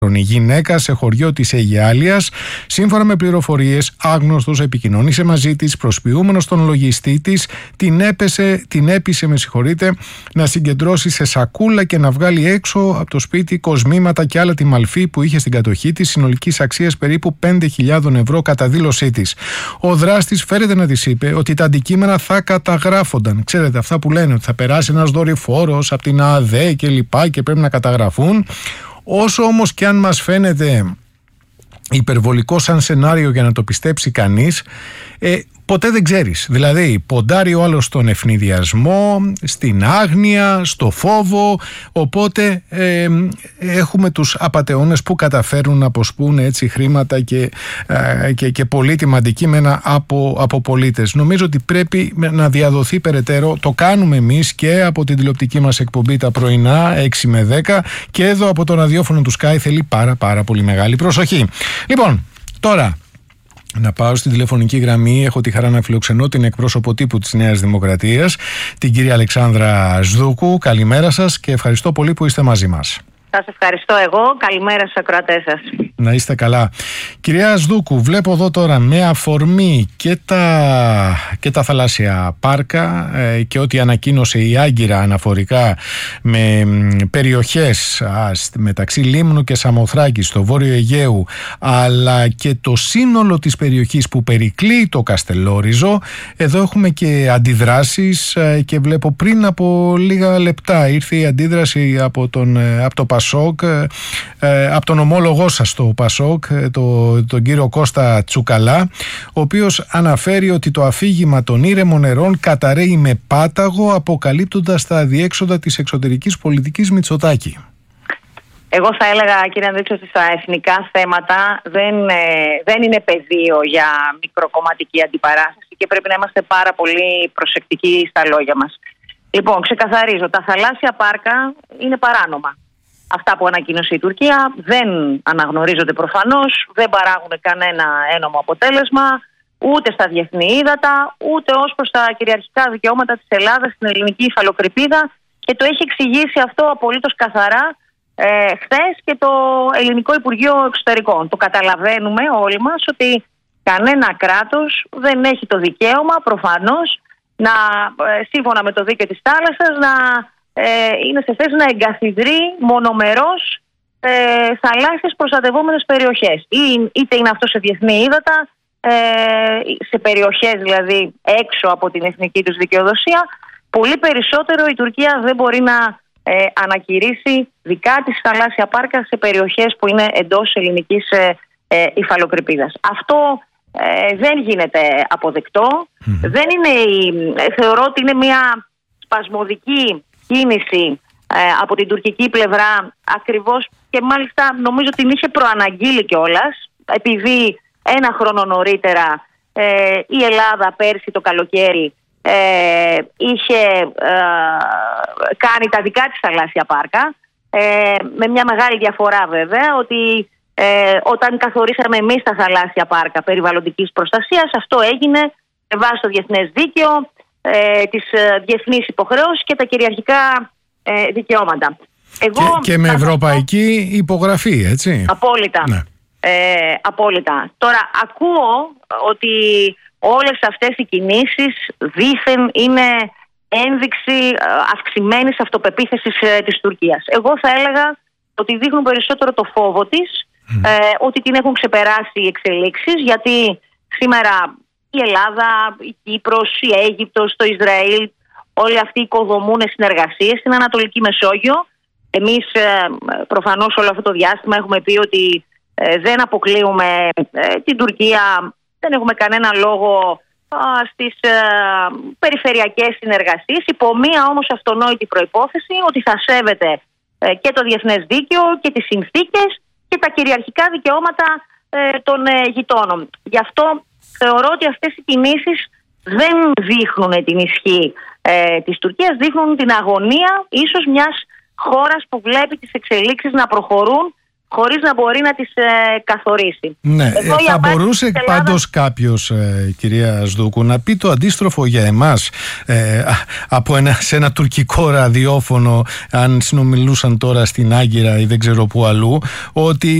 Η γυναίκα σε χωριό της Αιγιάλειας, σύμφωνα με πληροφορίες, άγνωστος επικοινώνησε μαζί της, προσποιούμενος τον λογιστή της, την έπεισε να συγκεντρώσει σε σακούλα και να βγάλει έξω από το σπίτι κοσμήματα και άλλα τη μαλφή που είχε στην κατοχή της, συνολικής αξίας περίπου 5.000 ευρώ κατά δήλωσή της. Ο δράστης φέρεται να της είπε ότι τα αντικείμενα θα καταγράφονταν. Ξέρετε, αυτά που λένε ότι θα περάσει ένας δορυφόρος από την ΑΔΕ και λοιπά και πρέπει να καταγραφούν. Όσο όμως και αν μας φαίνεται υπερβολικό σαν σενάριο για να το πιστέψει κανείς, ποτέ δεν ξέρεις. Δηλαδή ποντάρει ο άλλος στον ευνηδιασμό, στην άγνοια, στο φόβο, οπότε έχουμε τους απατεώνες που καταφέρουν να αποσπούν έτσι χρήματα και πολύτιμα αντικείμενα από πολίτες. Νομίζω ότι πρέπει να διαδοθεί περαιτέρω, το κάνουμε εμείς και από την τηλεοπτική μας εκπομπή τα πρωινά 6 με 10 και εδώ από το ραδιόφωνο του Sky, θέλει πάρα πολύ μεγάλη προσοχή. Λοιπόν, τώρα να πάω στην τηλεφωνική γραμμή. Έχω τη χαρά να φιλοξενώ την εκπρόσωπο τύπου της Νέας Δημοκρατίας, την κυρία Αλεξάνδρα Σδούκου. Καλημέρα σας και ευχαριστώ πολύ που είστε μαζί μας. Σας ευχαριστώ εγώ. Καλημέρα στους ακροατές σας. Να είστε καλά. Κυρία Σδούκου, βλέπω εδώ τώρα με αφορμή και τα θαλάσσια πάρκα και ό,τι ανακοίνωσε η Άγκυρα αναφορικά με περιοχές μεταξύ Λίμνου και Σαμοθράκης στο Βόρειο Αιγαίου, αλλά και το σύνολο της περιοχής που περικλεί το Καστελόριζο. Εδώ έχουμε και αντιδράσεις και βλέπω πριν από λίγα λεπτά ήρθε η αντίδραση από το Πασόκ, από τον ομόλογό σας στο Πασόκ, τον κύριο Κώστα Τσουκαλά, ο οποίος αναφέρει ότι το αφήγημα των ήρεμων νερών καταρρέει με πάταγο, αποκαλύπτοντας τα αδιέξοδα της εξωτερικής πολιτικής Μητσοτάκη. Εγώ θα έλεγα, κύριε Ανδρήξο, ότι στα εθνικά θέματα δεν είναι πεδίο για μικροκομματική αντιπαράσταση και πρέπει να είμαστε πάρα πολύ προσεκτικοί στα λόγια μας. Λοιπόν, ξεκαθαρίζω, τα θαλάσσια πάρκα είναι παράνομα. Αυτά που ανακοίνωσε η Τουρκία δεν αναγνωρίζονται προφανώς, δεν παράγουν κανένα ένομο αποτέλεσμα, ούτε στα διεθνή ύδατα, ούτε ως προς τα κυριαρχικά δικαιώματα της Ελλάδας στην ελληνική υφαλοκρηπίδα, και το έχει εξηγήσει αυτό απολύτως καθαρά χθες και το Ελληνικό Υπουργείο Εξωτερικών. Το καταλαβαίνουμε όλοι μας ότι κανένα κράτος δεν έχει το δικαίωμα προφανώς να, σύμφωνα με το δίκαιο της θάλασσας, να είναι σε θέση να εγκαθιδρεί μονομερώς θαλάσσιες προστατευόμενες περιοχές. Είτε είναι αυτό σε διεθνή ύδατα, σε περιοχές δηλαδή έξω από την εθνική τους δικαιοδοσία. Πολύ περισσότερο η Τουρκία δεν μπορεί να ανακηρύσει δικά της θαλάσσια πάρκα σε περιοχές που είναι εντός ελληνικής υφαλοκρηπίδας. Αυτό δεν γίνεται αποδεκτό. Δεν είναι θεωρώ ότι είναι μια σπασμωδική κίνηση από την τουρκική πλευρά, ακριβώς, και μάλιστα νομίζω την είχε προαναγγείλει κιόλας, επειδή ένα χρόνο νωρίτερα η Ελλάδα πέρσι το καλοκαίρι είχε κάνει τα δικά της θαλάσσια πάρκα, με μια μεγάλη διαφορά βέβαια, ότι όταν καθορίσαμε εμείς τα θαλάσσια πάρκα περιβαλλοντικής προστασίας, αυτό έγινε βάσει το διεθνές δίκαιο, τις διεθνείς υποχρεώσεις και τα κυριαρχικά δικαιώματα. Και με ευρωπαϊκή υπογραφή, έτσι. Απόλυτα. Ναι. Απόλυτα. Τώρα ακούω ότι όλες αυτές οι κινήσεις δήθεν είναι ένδειξη αυξημένης αυτοπεποίθησης της Τουρκίας. Εγώ θα έλεγα ότι δείχνουν περισσότερο το φόβο της, ότι την έχουν ξεπεράσει οι εξελίξεις, γιατί σήμερα η Ελλάδα, η Κύπρος, η Αίγυπτος, το Ισραήλ, όλοι αυτοί οικοδομούν συνεργασίες στην Ανατολική Μεσόγειο. Εμείς προφανώς όλο αυτό το διάστημα έχουμε πει ότι δεν αποκλείουμε την Τουρκία, δεν έχουμε κανένα λόγο στις περιφερειακές συνεργασίες, υπό μία όμως αυτονόητη προϋπόθεση ότι θα σέβεται και το διεθνές δίκαιο και τις συνθήκες και τα κυριαρχικά δικαιώματα των γειτόνων. Γι' αυτό θεωρώ ότι αυτές οι κινήσεις δεν δείχνουν την ισχύ της Τουρκίας, δείχνουν την αγωνία ίσως μιας χώρας που βλέπει τις εξελίξεις να προχωρούν χωρίς να μπορεί να τις καθορίσει. Ναι, θα μπορούσε πάντως κάποιος, κυρία Σδούκου, να πει το αντίστροφο για εμάς σε ένα τουρκικό ραδιόφωνο, αν συνομιλούσαν τώρα στην Άγκυρα ή δεν ξέρω πού αλλού, ότι